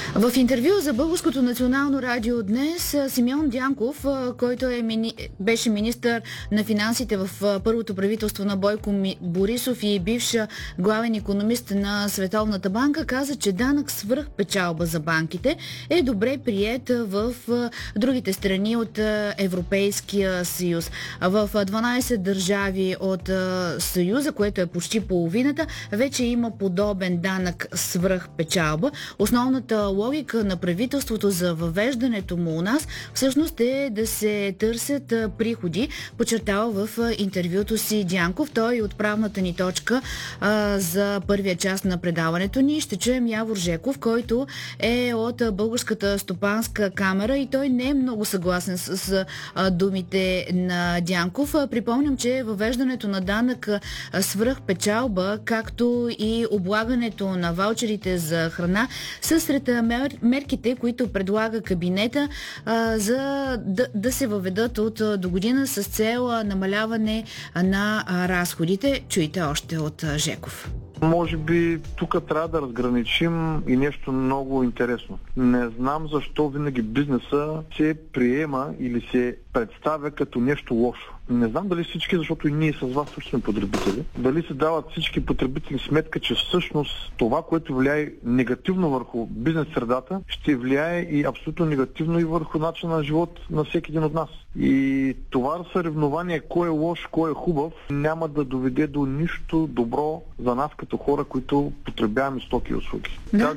В интервю за Българското национално радио днес Симеон Дянков, който беше министър на финансите в първото правителство на Бойко Борисов и бивш главен икономист на Световната банка, каза, че данък свръхпечалба за банките е добре приет в другите страни от Европейския съюз. В 12 държави от Съюза, което е почти половината, вече има подобен данък свръхпечалба. Основната логика на правителството за въвеждането му у нас всъщност е да се търсят приходи, подчертава в интервюто си Дянков. Той е отправната ни точка за първия част на предаването ни. Ще чуем Явор Жеков, който е от Българската стопанска камера и той не е много съгласен с думите на Дянков. Припомням, че въвеждането на данък свръхпечалба, както и облагането на ваучерите за храна са сред мерките, които предлага кабинета за да се въведат от до година с цел намаляване на разходите. Чуйте още от Жеков. Може би тук трябва да разграничим и нещо много интересно. Не знам защо винаги бизнеса се приема или се представя като нещо лошо. Не знам дали всички, защото и ние с вас също сме потребители, дали се дават всички потребители сметка, че всъщност това, което влияе негативно върху бизнес средата, ще влияе и абсолютно негативно и върху начина на живот на всеки един от нас. И това съревнование, кой е лош, кой е хубав, няма да доведе до нищо добро за нас като хора, които потребяваме стоки и услуги. Да.